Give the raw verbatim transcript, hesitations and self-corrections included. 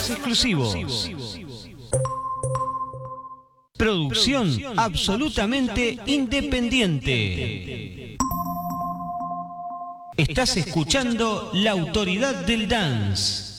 programas exclusivos. Producción absolutamente independiente. Estás escuchando La Autoridad del Dance.